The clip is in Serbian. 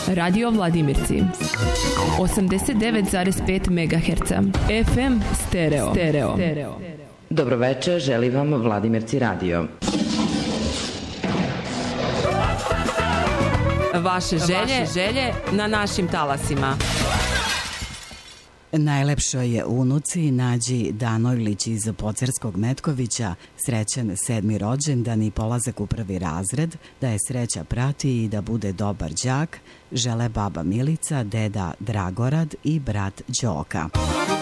Radio Vladimirci 89,5 MHz. FM stereo. Dobroveče, želi vam Vladimirci radio. Vaše želje na našim talasima. Najlepšoj unuci Nađi Danojlić iz Pocerskog Metkovića srećan 7. rođendan i polazak u 1. razred, da je sreća prati i da bude dobar đak, žele baba Milica, deda Dragorad i brat Đoka.